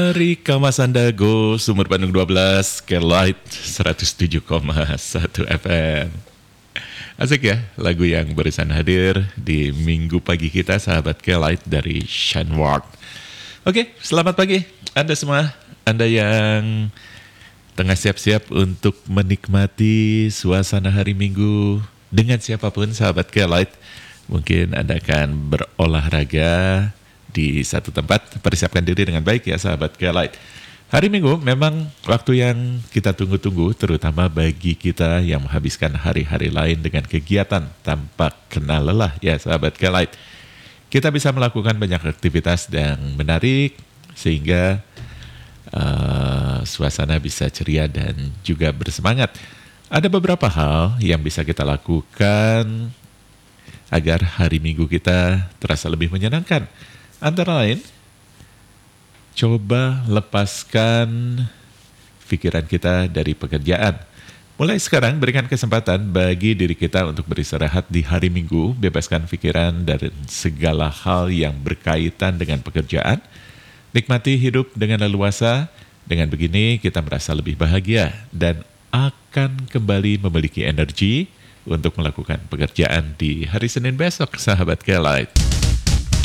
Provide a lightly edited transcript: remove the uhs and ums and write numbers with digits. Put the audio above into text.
Dari Kawasan Dago, Sumur Bandung 12, Kelight 107,1 FM. Asik ya, lagu yang barusan hadir di minggu pagi kita, sahabat Kelight dari Shanward. Oke, selamat pagi Anda semua. Anda yang tengah siap-siap untuk menikmati suasana hari Minggu dengan siapapun, sahabat Kelight. Mungkin Anda akan berolahraga di satu tempat, persiapkan diri dengan baik ya sahabat Kelight. Hari Minggu memang waktu yang kita tunggu-tunggu, terutama bagi kita yang menghabiskan hari-hari lain dengan kegiatan tanpa kenal lelah ya sahabat Kelight. Kita bisa melakukan banyak aktivitas yang menarik sehingga suasana bisa ceria dan juga bersemangat. Ada beberapa hal yang bisa kita lakukan agar hari Minggu kita terasa lebih menyenangkan. Antara lain, coba lepaskan pikiran kita dari pekerjaan. Mulai sekarang berikan kesempatan bagi diri kita untuk beristirahat di hari Minggu, bebaskan pikiran dari segala hal yang berkaitan dengan pekerjaan. Nikmati hidup dengan leluasa, dengan begini kita merasa lebih bahagia dan akan kembali memiliki energi untuk melakukan pekerjaan di hari Senin besok, sahabat Kelight.